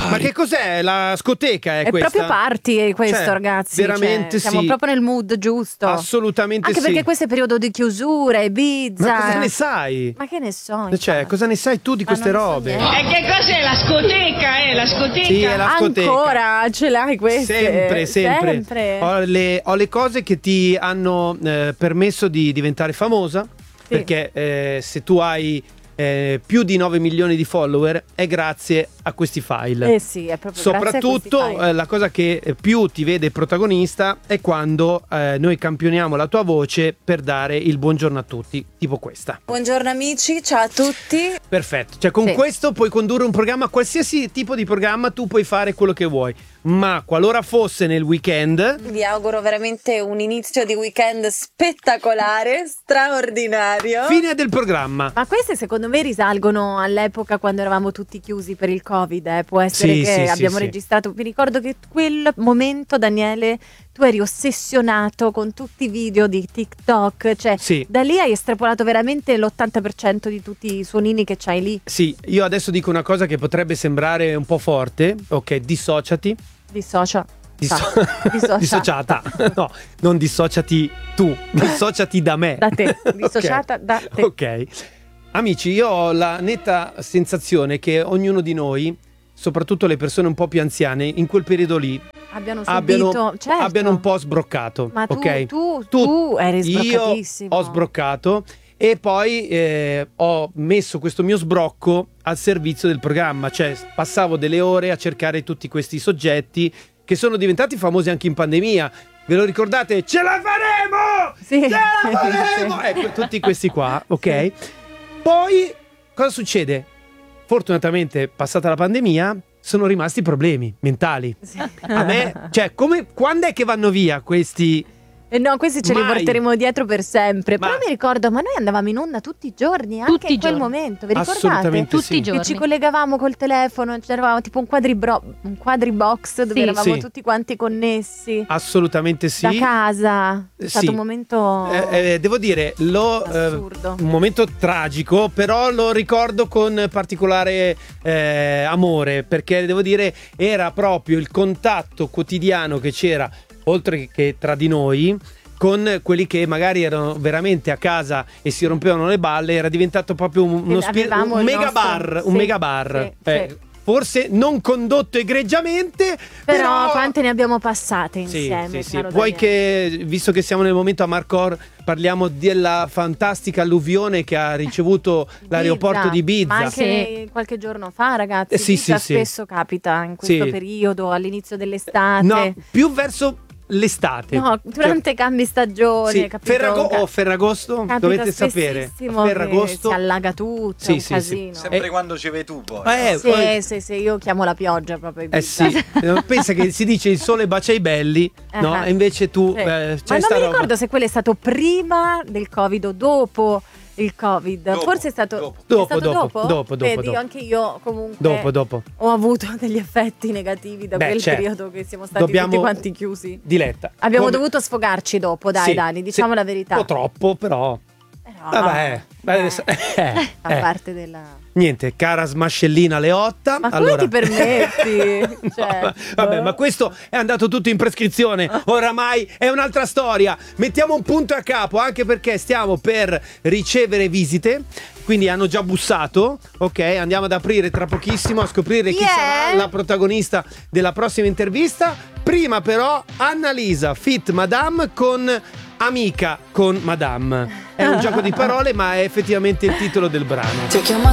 Ma che cos'è? La scoteca è questa? È proprio party questo, Cioè, ragazzi. veramente siamo sì. proprio nel mood giusto. Assolutamente Anche sì. perché questo è periodo di chiusura, Ibiza. Ma cosa ne sai? Ma che ne so? Cioè, infatti. cosa ne sai tu di Ma queste non ne so robe? niente. E che cos'è la scoteca? La scoteca? Sì, è la scoteca. Ancora ce l'hai queste? Sempre. Ho le cose che ti hanno permesso di diventare famosa. Sì. Perché se tu hai più di 9 milioni di follower è grazie a questi file. Sì, è proprio grazie a Soprattutto questi file. la cosa che più ti vede protagonista è quando noi campioniamo la tua voce per dare il buongiorno a tutti, tipo questa. Buongiorno amici, ciao a tutti. Perfetto, cioè con Sì. questo puoi condurre un programma, qualsiasi tipo di programma tu puoi fare quello che vuoi, ma qualora fosse nel weekend Vi auguro veramente un inizio di weekend spettacolare, straordinario. fine del programma. Ma queste secondo me risalgono all'epoca quando eravamo tutti chiusi per il Covid. Può essere Sì, che sì, abbiamo sì. registrato. Mi ricordo che quel momento, Daniele, tu eri ossessionato con tutti i video di TikTok. Cioè, Sì. da lì hai estrapolato veramente l'80% di tutti i suonini che c'hai lì. Sì, io adesso dico una cosa che potrebbe sembrare un po' forte, ok, dissociati. Dissocia. Dissociata. No, non dissociati tu, dissociati da me. Da te, dissociata Ok. da te. Ok. Amici, io ho la netta sensazione che ognuno di noi, soprattutto le persone un po' più anziane, in quel periodo lì Abbiano subito. Certo. abbiano un po' sbroccato. Ma tu, ok? tu eri sbroccatissimo. Io ho sbroccato e poi ho messo questo mio sbrocco al servizio del programma, cioè passavo delle ore a cercare tutti questi soggetti che sono diventati famosi anche in pandemia. Ve lo ricordate? Ce la faremo! Sì. Ce la faremo! Sì. Ecco, tutti questi qua, ok? Poi cosa succede? Fortunatamente, passata la pandemia, sono rimasti problemi mentali. Sì. A me, cioè, quando è che vanno via questi? No, questi ce li Mai. porteremo dietro per sempre. Ma- Però mi ricordo, ma noi andavamo in onda tutti i giorni, anche Tutti i in quel giorni. momento, vi ricordate? Assolutamente Tutti sì. i Che giorni. ci collegavamo col telefono, c'eravamo tipo un quadribox dove Sì. eravamo Sì. tutti quanti connessi Assolutamente sì. da casa. È Sì. stato un momento Devo dire, assurdo. un momento tragico, però lo ricordo con particolare amore, perché devo dire era proprio il contatto quotidiano che c'era, oltre che tra di noi, con quelli che magari erano veramente a casa e si rompevano le balle. Era diventato proprio Avevamo un il mega nostro- bar, un sì, mega bar. sì, sì. Forse non condotto egregiamente, Però quante ne abbiamo passate sì, insieme, sì. caro Vuoi Daniele? che, visto che siamo nel momento a Marcor, parliamo della fantastica alluvione che ha ricevuto l'aeroporto di Ibiza. Ma anche qualche giorno fa, ragazzi. Sì, Ibiza sì, sì. spesso capita in questo Sì. periodo, all'inizio dell'estate. No, più verso l'estate. No, durante i cambi stagione, Sì, capito? Ferragosto, Capita dovete sapere. spessissimo A che Ferragosto si allaga tutto, Sì, è un sì, sì. casino. Sempre quando ci vai tu poi. poi- Sì, io chiamo la pioggia proprio Ibiza. sì, pensa che si dice il sole bacia i belli, no? E invece tu Sì. c'è Ma non sta mi roba. ricordo se quello è stato prima del Covid o dopo il Covid. Dopo, Forse è stato dopo. è stato Dopo. Vedi, dopo. anche io comunque Dopo. ho avuto degli effetti negativi da quel certo. periodo che siamo stati Dobbiamo- tutti quanti chiusi. Diletta. Abbiamo Come- dovuto sfogarci dopo, dai Sì, Dani, diciamo sì, la verità. Un po' troppo, però. Però, Vabbè, adesso- fa parte della... Niente, cara smascellina Leotta. Ma come allora... ti permetti? Cioè, Vabbè, boh. ma questo è andato tutto in prescrizione. Oramai è un'altra storia. Mettiamo un punto a capo, anche perché stiamo per ricevere visite. Quindi hanno già bussato. Ok, andiamo ad aprire tra pochissimo a scoprire chi sarà la protagonista della prossima intervista. Prima però Annalisa Fit Madame con Amica con Madame. È un gioco di parole, ma è effettivamente il titolo del brano.